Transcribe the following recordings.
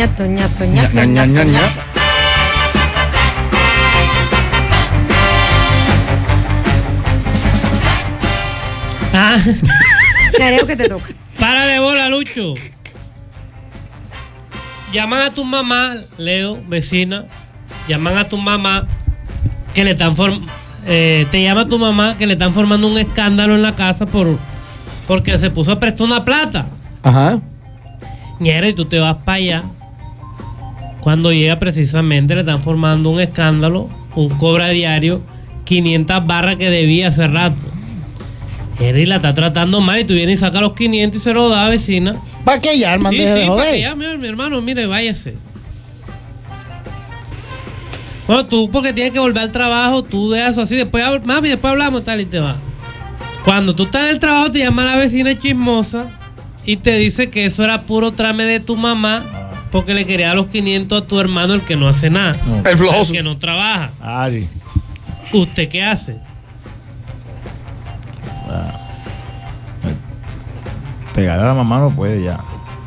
ñato, ñato, ñato, Ña, ña, ña, ña. Ah, Creo que te toca. para de bola, Lucho. Llaman a tu mamá, Leo, vecina. Llaman a tu mamá que le están te llama tu mamá que le están formando un escándalo en la casa porque se puso a prestar una plata. Ajá. Ñera, y tú te vas para allá. Cuando llega precisamente le están formando un escándalo, un cobra diario, 500 barras que debía hace rato. Y la está tratando mal y tú vienes y sacas los 500 y se lo da, vecina. ¿Para qué ya, hermano? Sí, Deje de para joder. que ya, mi hermano, mire, váyase. Bueno, tú porque tienes que volver al trabajo, tú dejas eso así, después mami, después hablamos tal y te vas. Cuando tú estás en el trabajo te llama la vecina chismosa y te dice que eso era puro trame de tu mamá porque le quería los 500 a tu hermano, el que no hace nada. El El flojoso. que no trabaja. Ari. ¿Usted qué hace? Pegar a la mamá no puede ya.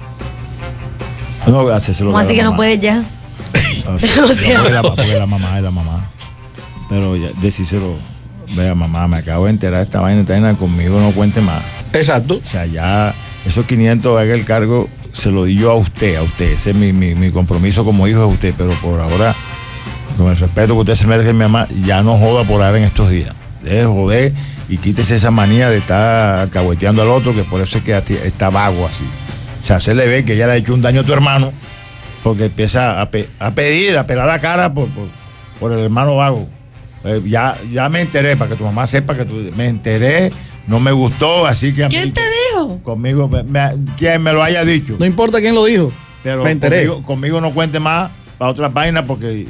No, hacérselo ¿Cómo a así la que no mamá. puedes ya? O sea, porque la mamá es la mamá. Pero ya, decíselo, vea mamá, me acabo de enterar de esta vaina conmigo, no cuente más. Exacto. O sea, ya esos 500 haga el cargo, se lo di yo a usted. Ese es mi compromiso como hijo de usted, pero por ahora, con el respeto que usted se merece, mi mamá, ya no joda por ahora en estos días. Deje de joder y quítese esa manía de estar alcahueteando al otro, que por eso es que está vago así. O sea, se le ve que ya le ha hecho un daño a tu hermano, porque empieza a pedir, a pelar la cara por el hermano vago. Ya me enteré, para que tu mamá sepa que me enteré, no me gustó, así que... ¿Quién te dijo? Conmigo, quien me lo haya dicho. No importa quién lo dijo. Pero me enteré. conmigo no cuente más para otras vainas porque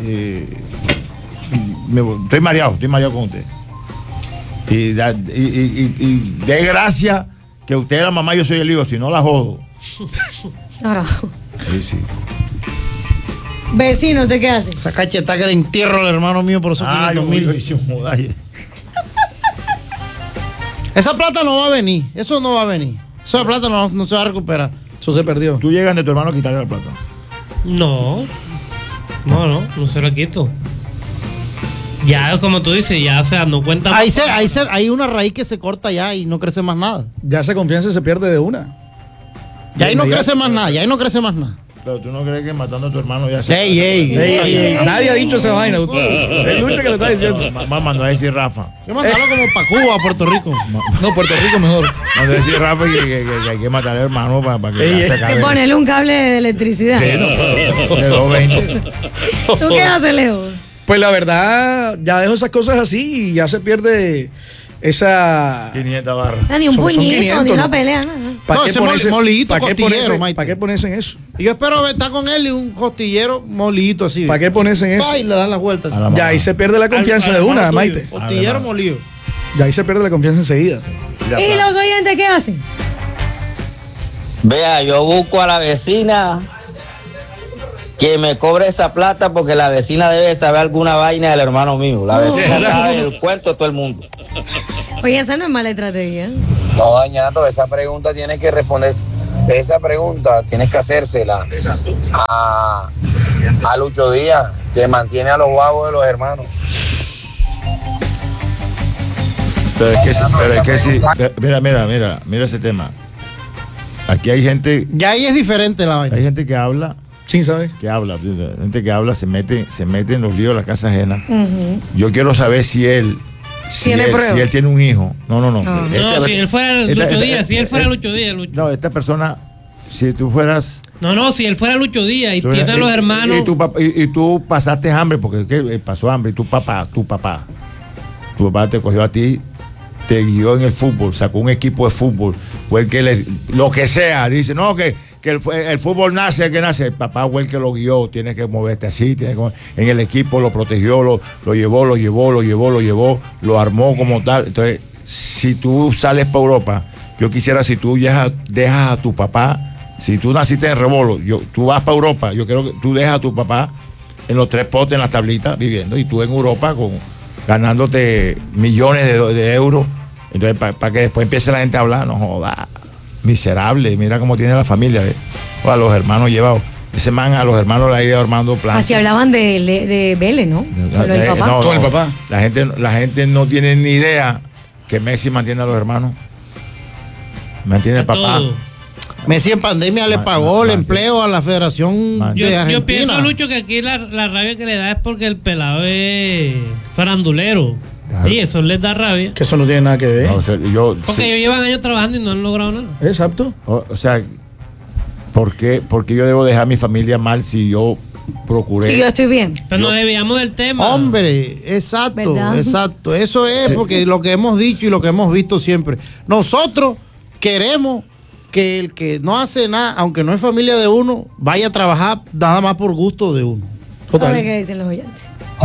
estoy mareado con usted. Y de gracia que usted es la mamá, yo soy el hijo, si no la jodo. Carajo. Sí. Vecino, ¿usted qué hace? Esa cachetada que le entierro al hermano mío por esos 500,000. Esa plata no va a venir. Eso no va a venir. Esa plata no se va a recuperar. Eso se perdió. Tú llegas de tu hermano a quitarle la plata. No se lo quito. Ya, como tú dices, ya, o sea, no cuenta más. Hay una raíz que se corta ya y no crece más nada. Ya esa confianza se pierde de una. Ya ahí no crece más nada. Ya ahí no crece más nada. Pero tú no crees que matando a tu hermano ya se... Ey. Nadie ha dicho esa vaina. Es Lucho que lo está diciendo. Mamá, no es decir Rafa. Yo mandarlo como para Cuba, a Puerto Rico. No, Puerto Rico mejor. No es decir Rafa que hay que matar al hermano para que se Que acabe. ponerle un cable de electricidad. Sí, no, de 220. ¿Tú qué haces, Leo? Pues la verdad, ya dejo esas cosas así y ya se pierde esa... 500 barras. No, ni un Son puñito, 500, ni una ¿no? pelea, nada. ¿Para No, qué ese ponerse, molidito ¿para qué costillero, ponerse, Maite. ¿para qué ponerse en eso? Y yo espero estar con él y un costillero molito así. ¿Para qué ponerse en eso? Y le dan las vueltas. A la mamá. Ya ahí se pierde la confianza de una, Maite. Costillero molido. Ya ahí se pierde la confianza enseguida. ¿Y los oyentes qué hacen? Vea, yo busco a la vecina que me cobre esa plata porque la vecina debe saber alguna vaina del hermano mío. La vecina sabe el cuento de todo el mundo. Oye, esa no es mala estrategia. No, Dañato, esa pregunta tienes que responder. Esa pregunta tienes que hacérsela a Lucho Díaz, que mantiene a los vagos de los hermanos. Pero es que sí. Mira ese tema. Aquí hay gente. Ya ahí es diferente la vaina. Hay gente que habla. Sí, ¿sabes? Gente que habla, se mete en los líos de la casa ajena. Yo quiero saber si él tiene un hijo. No. No, si él fuera Lucho Díaz, Lucho Díaz. No, esta persona, si tú fueras. No, si él fuera Lucho Díaz y tiene a los hermanos. Y tú pasaste hambre, porque pasó hambre, y tu papá te cogió a ti, te guió en el fútbol, sacó un equipo de fútbol, fue el que lo que sea, dice, no, que el fútbol nace, el que nace, el papá fue el que lo guió, tienes que moverte así, en el equipo lo protegió, lo llevó, lo armó como tal. Entonces, si tú sales para Europa, yo quisiera, si tú dejas a tu papá, si tú naciste en Rebolo, tú vas para Europa, yo quiero que tú dejas a tu papá en los 3 potes, en las tablitas, viviendo, y tú en Europa ganándote millones de euros. Entonces, para que después empiece la gente a hablar, no joda, miserable, mira cómo tiene la familia, ¿ves? O a los hermanos llevados. Ese man a los hermanos le ha ido armando planes. Así hablaban de Vélez, ¿no? Con el papá. No, Con el papá. La gente no tiene ni idea que Messi mantiene a los hermanos. Mantiene el papá. Todo. Messi en pandemia le pagó el empleo a la Federación de Argentina. Yo pienso, Lucho, que aquí la rabia que le da es porque el pelado es farandulero. Claro. Y eso les da rabia. Que eso no tiene nada que ver. No, o sea, Porque ellos llevan años trabajando y no han logrado nada. Exacto. o sea, ¿por qué yo debo dejar a mi familia mal si yo procuré? Sí, yo estoy bien. Pero nos desviamos del tema. Hombre, exacto, ¿Verdad? exacto. Eso es porque lo que hemos dicho y lo que hemos visto siempre. Nosotros queremos que el que no hace nada, aunque no es familia de uno, vaya a trabajar nada más por gusto de uno. A ver qué dicen los oyentes.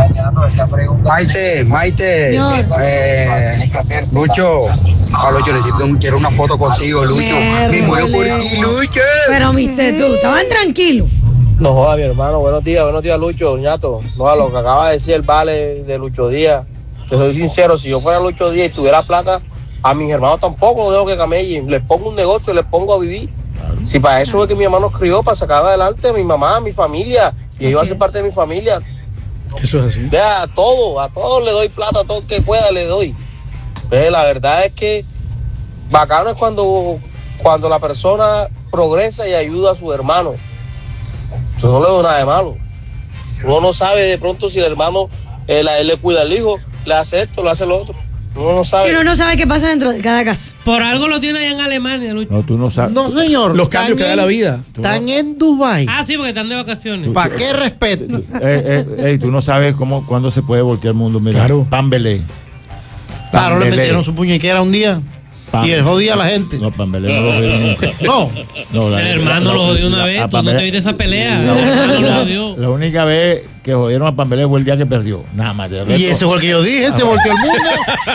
Maite, Señor. Lucho, a Lucho quiero una foto contigo, Lucho. Me muero por ti, Lucho. Pero, viste tú, estaban tranquilos. No joda, mi hermano. Buenos días, Lucho, ñato. No, a lo que acaba de decir el vale de Lucho Díaz. Te soy sincero, si yo fuera Lucho Díaz y tuviera plata, a mis hermanos tampoco dejo que camellen. Les pongo un negocio, les pongo a vivir. Si para eso es que mi hermano nos crió, para sacar adelante a mi mamá, a mi familia. Y ellos hacen parte de mi familia. Eso es así. Vea, a todos le doy plata, a todo el que pueda le doy. La verdad es que bacano es cuando la persona progresa y ayuda a su hermano. Yo no le doy nada de malo. Uno no sabe de pronto si el hermano él le cuida al hijo, le hace esto, le hace lo otro. Uno no sabe. Si uno no sabe qué pasa dentro de cada casa. Por algo lo tiene allá en Alemania, Lucho. No, tú no sabes. No, señor. Los cambios que da la vida. Están en Dubái. Ah, sí, porque están de vacaciones. ¿Para qué respeto? Tú no sabes cuándo se puede voltear el mundo. Mira, Claro. Pambelé. Claro, le Pambelé. metieron su puñequera un día y él jodía a la gente. No, Pambelé no lo jodió nunca. No. El hermano lo jodió una vez. Tú no te viste esa pelea. El hermano lo jodió. La única vez que jodieron a Pambelé fue el día que perdió. Nada más. De resto, Y ese fue el que yo dije, se volteó el mundo.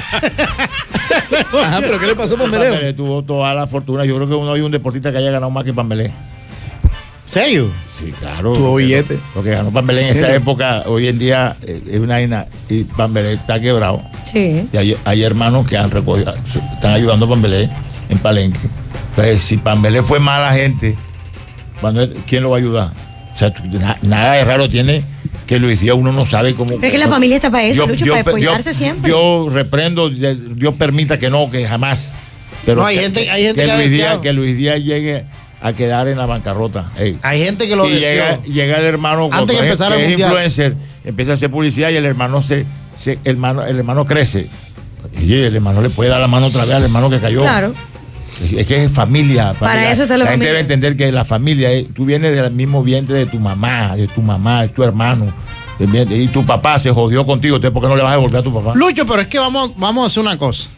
Ajá, pero ¿qué le pasó a Pambelé Pambelé? tuvo toda la fortuna. Yo creo que no hay un deportista que haya ganado más que Pambelé. ¿Serio? Sí, claro. Tuvo billete. Lo que ganó Pambelé en esa época, hoy en día, es una vaina. Y Pambelé está quebrado. Sí. Y hay hermanos que han recogido, están ayudando a Pambelé en Palenque. Entonces, si Pambelé fue mala gente, ¿quién lo va a ayudar? O sea, nada de raro tiene que Luis Díaz, uno no sabe cómo. Pero es que la familia está para eso, Lucho, para apoyarse siempre. Yo reprendo, Dios permita que jamás. Pero No, hay gente que ha deseado. que Luis Díaz llegue a quedar en la bancarrota. Ey. Hay gente que lo Y deseó. llega el hermano Antes que empezara el es mundial. influencer, empieza a hacer publicidad y el hermano el hermano crece. Y el hermano le puede dar la mano otra vez al hermano que cayó. Claro. Es que es familia. Para eso está la gente familia. debe entender que la familia, tú vienes del mismo vientre de tu mamá, de tu hermano. Y tu papá se jodió contigo, entonces ¿por qué no le vas a devolver a tu papá? Lucho, pero es que vamos a hacer una cosa.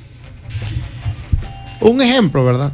Un ejemplo, ¿verdad?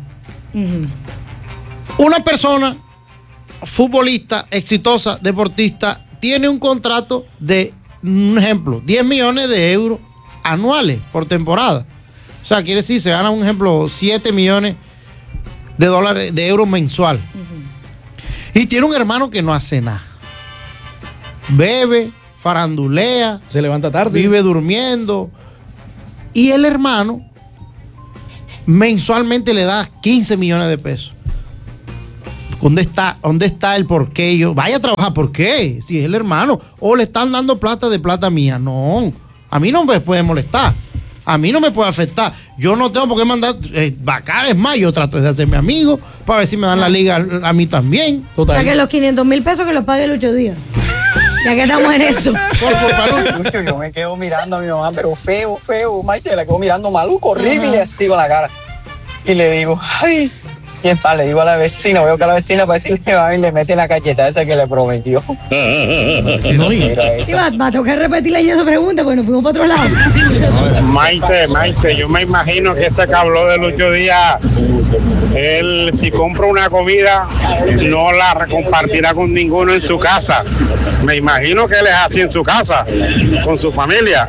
Una persona, futbolista, exitosa, deportista, tiene un contrato de, un ejemplo, 10 millones de euros anuales por temporada. O sea, quiere decir, se gana, un ejemplo, 7 millones de dólares, de euros mensual. Y tiene un hermano que no hace nada. Bebe, farandulea, Se levanta tarde. vive durmiendo. Y el hermano mensualmente le da 15 millones de pesos. ¿Dónde está el por qué? Vaya a trabajar, ¿por qué? Si es el hermano. O le están dando plata de plata mía. No, a mí no me puede molestar. A mí no me puede afectar. Yo no tengo por qué mandar bacán. Es más, yo trato de hacerme amigo para ver si me dan la liga a mí también. O sea, que los 500,000 pesos que los pague Lucho Díaz. Ya que estamos en eso. Lucho, yo me quedo mirando a mi mamá, pero feo, Maite, la quedo mirando maluco, horrible, así con la cara. Y le digo, ay, y es para, le digo a la vecina, veo que a la vecina para decirle que va y le mete la cacheta esa que le prometió. No, Sí, va a tocar repetirle esa pregunta porque nos fuimos para otro lado. Maite, yo me imagino que ese que habló de Lucho Díaz, él si compra una comida no la compartirá con ninguno en su casa. Me imagino que él es así en su casa, con su familia.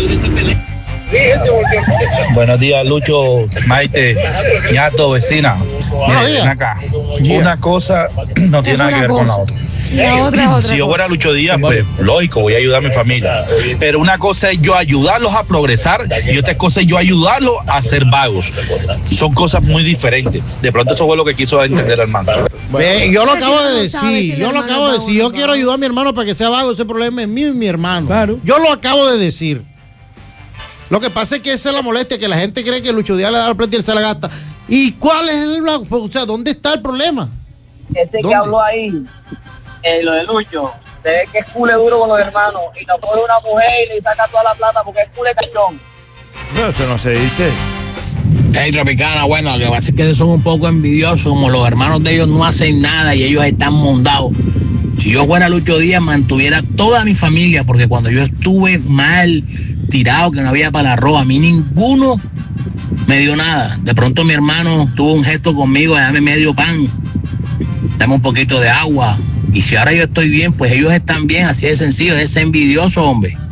Buenos días, Lucho, Maite, ñato, vecina. Buenos días. Ven acá. Una cosa no tiene nada que ver con la otra. Si yo fuera Lucho Díaz, pues lógico, voy a ayudar a mi familia. Pero una cosa es yo ayudarlos a progresar y otra cosa es yo ayudarlos a ser vagos. Son cosas muy diferentes. De pronto eso fue lo que quiso entender el hermano. Yo lo acabo de decir, yo quiero ayudar a mi hermano para que sea vago, ese problema es mío y mi hermano. Claro. Yo lo acabo de decir. Lo que pasa es que esa es la molestia, que la gente cree que Lucho Díaz le da la plata y él se la gasta. ¿Y cuál es o sea, dónde está el problema? Ese que habló ahí, lo de Lucho, se ve que es cule duro con los hermanos y no coge una mujer y le saca toda la plata porque es cule cachón. No, esto no se dice. Hey, Tropicana, bueno, lo que pasa es que son un poco envidiosos, como los hermanos de ellos no hacen nada y ellos están mondados. Si yo fuera Lucho Díaz, mantuviera toda mi familia, porque cuando yo estuve mal, tirado, que no había para el arroz, a mí ninguno me dio nada. De pronto mi hermano tuvo un gesto conmigo, dame medio pan, dame un poquito de agua. Y si ahora yo estoy bien, pues ellos están bien, así de sencillo, es envidioso, hombre.